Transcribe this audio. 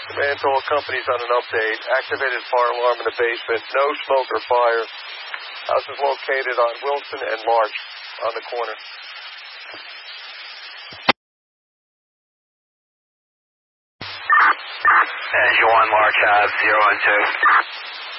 Command to all companies on an update. Activated fire alarm in the basement. No smoke or fire. House is located on Wilson and March on the corner. As you 1 March, 012.